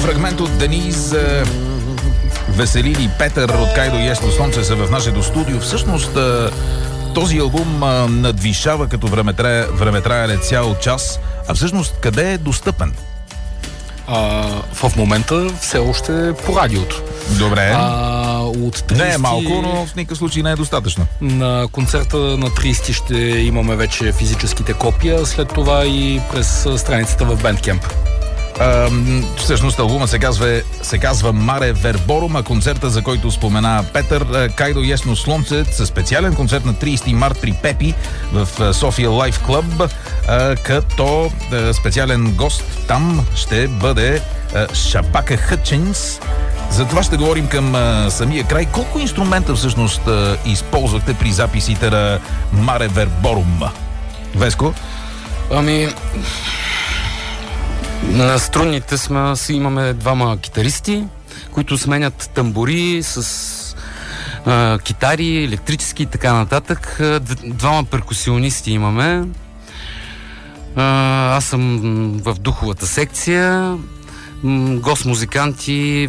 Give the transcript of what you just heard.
Фрагмент от Дениз, Веселин и Петър от Кайдо и Ясно слънце са в нашето студио. Всъщност този албум надвишава като времетраене цял час. А всъщност къде е достъпен? В момента все още по радиото. Добре. От 30... Не е малко, но в никакъв случай не е достатъчно. На концерта на 30 ще имаме вече физическите копия, след това и през страницата в Bandcamp. Всъщност албумът се казва Маре Верборум, а концерта, за който спомена Петър, Кайдо Ясно слънце, със специален концерт на 30 март при Пепи в София Лайф Клъб, като специален гост там ще бъде Шабака Хътчинс. За това ще говорим към самия край. Колко инструмента всъщност използвахте при записите на Маре Верборум? Веско? На струнните имаме двама китаристи, които сменят тамбури с китари, електрически и така нататък. Двама перкусионисти имаме. Аз съм в духовата секция. Гост-музиканти